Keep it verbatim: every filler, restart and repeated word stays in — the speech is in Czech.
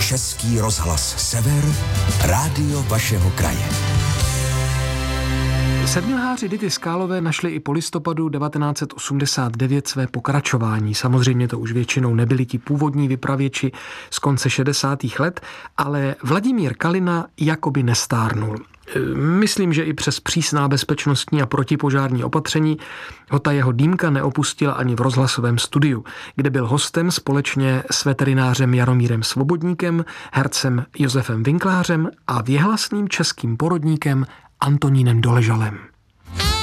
Český rozhlas Sever, rádio vašeho kraje. Sedmilháři Dity Skálové našli i po listopadu devatenáct set osmdesát devět své pokračování. Samozřejmě to už většinou nebyli ti původní vypravěči z konce šedesátých let, ale Vladimír Kalina jakoby nestárnul. Myslím, že i přes přísná bezpečnostní a protipožární opatření ho ta jeho dýmka neopustila ani v rozhlasovém studiu, kde byl hostem společně s veterinářem Jaromírem Svobodníkem, hercem Josefem Vinklářem a věhlasným českým porodníkem Antonínem Doležalem.